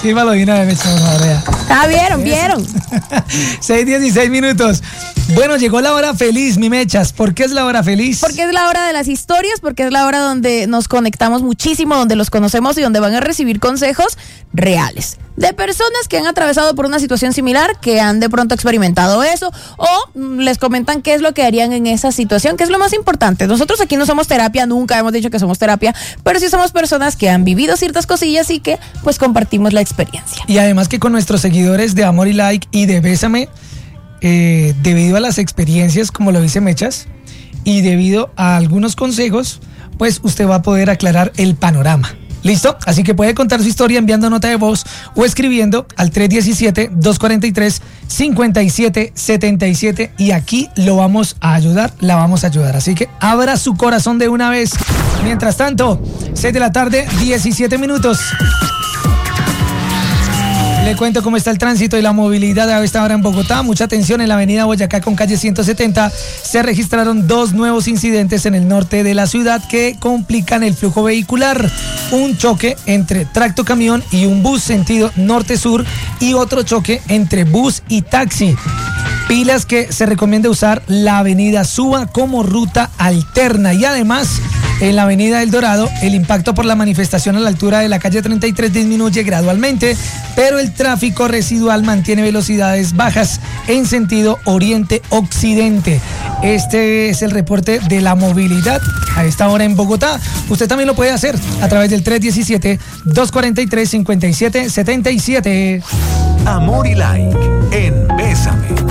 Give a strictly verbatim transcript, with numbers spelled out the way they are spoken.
Sírvalo de una vez, por favor. Ah, vieron, vieron. seis dieciséis minutos. Bueno, llegó la hora feliz, mi Mechas. ¿Por qué es la hora feliz? Porque es la hora de las historias, porque es la hora donde nos conectamos muchísimo, donde los conocemos y donde van a recibir consejos reales de personas que han atravesado por una situación similar, que han de pronto experimentado eso, o mm, les comentan qué es lo que harían en esa situación, que es lo más importante. Nosotros aquí no somos terapia, nunca hemos dicho que somos terapia, pero sí somos personas que han vivido ciertas cosillas y que pues compartimos la experiencia. Y además que con nuestros seguidores de Amor y Like y de Bésame, eh, debido a las experiencias, como lo dice Mechas, y debido a algunos consejos, pues usted va a poder aclarar el panorama. ¿Listo? Así que puede contar su historia enviando nota de voz o escribiendo al tres diecisiete, dos cuarenta y tres, cincuenta y siete setenta y siete y aquí lo vamos a ayudar, la vamos a ayudar. Así que abra su corazón de una vez. Mientras tanto, seis de la tarde, diecisiete minutos. Le cuento cómo está el tránsito y la movilidad a esta hora en Bogotá. Mucha atención en la avenida Boyacá con calle ciento setenta. Se registraron dos nuevos incidentes en el norte de la ciudad que complican el flujo vehicular. Un choque entre tractocamión y un bus sentido norte-sur y otro choque entre bus y taxi. Pilas que se recomienda usar la avenida Suba como ruta alterna. Y además, en la avenida El Dorado, el impacto por la manifestación a la altura de la calle treinta y tres disminuye gradualmente, pero el tráfico residual mantiene velocidades bajas en sentido oriente-occidente. Este es el reporte de la movilidad a esta hora en Bogotá. Usted también lo puede hacer a través del tres diecisiete, dos cuarenta y tres, cincuenta y siete setenta y siete. Amor y Like en Bésame.